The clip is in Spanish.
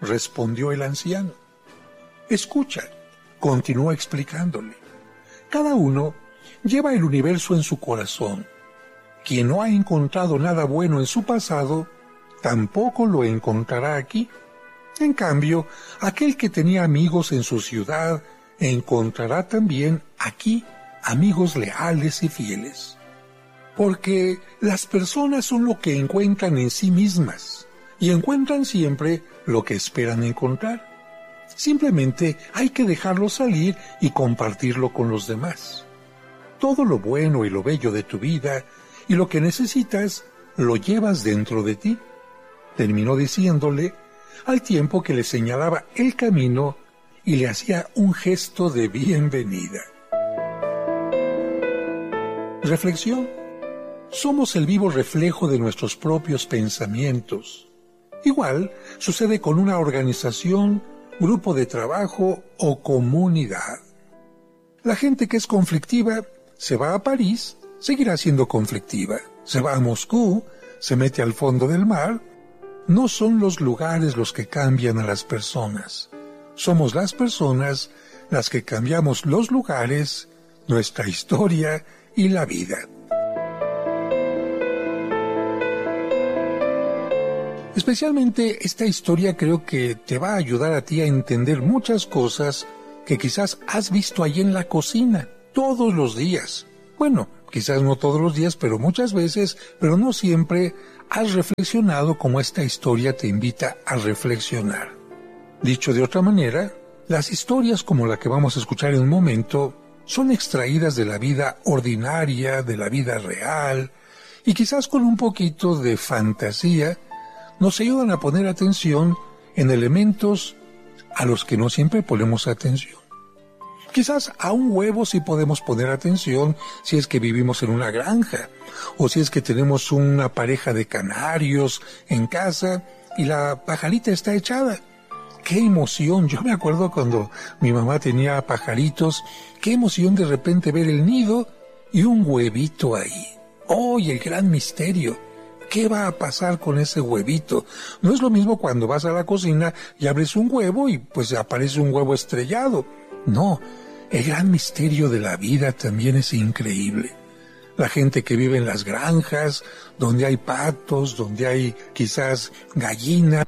respondió el anciano. Escucha, continuó explicándole. Cada uno lleva el universo en su corazón. Quien no ha encontrado nada bueno en su pasado, tampoco lo encontrará aquí. En cambio, aquel que tenía amigos en su ciudad, encontrará también aquí amigos leales y fieles. Porque las personas son lo que encuentran en sí mismas, y encuentran siempre lo que esperan encontrar. Simplemente hay que dejarlo salir y compartirlo con los demás. Todo lo bueno y lo bello de tu vida y lo que necesitas lo llevas dentro de ti, terminó diciéndole, al tiempo que le señalaba el camino y le hacía un gesto de bienvenida. Reflexión. Somos el vivo reflejo de nuestros propios pensamientos. Igual sucede con una organización, grupo de trabajo o comunidad. La gente que es conflictiva se va a París, seguirá siendo conflictiva. Se va a Moscú, se mete al fondo del mar. No son los lugares los que cambian a las personas. Somos las personas las que cambiamos los lugares, nuestra historia y la vida. Especialmente esta historia creo que te va a ayudar a ti a entender muchas cosas que quizás has visto allí en la cocina todos los días. Bueno, quizás no todos los días, pero muchas veces, pero no siempre, has reflexionado como esta historia te invita a reflexionar. Dicho de otra manera, las historias como la que vamos a escuchar en un momento son extraídas de la vida ordinaria, de la vida real, y quizás con un poquito de fantasía, nos ayudan a poner atención en elementos a los que no siempre ponemos atención. Quizás a un huevo sí podemos poner atención si es que vivimos en una granja, o si es que tenemos una pareja de canarios en casa y la pajarita está echada. ¡Qué emoción! Yo me acuerdo cuando mi mamá tenía pajaritos, qué emoción de repente ver el nido y un huevito ahí. ¡Oh, y el gran misterio! ¿Qué va a pasar con ese huevito? No es lo mismo cuando vas a la cocina y abres un huevo y pues aparece un huevo estrellado. No, el gran misterio de la vida también es increíble. La gente que vive en las granjas, donde hay patos, donde hay quizás gallinas,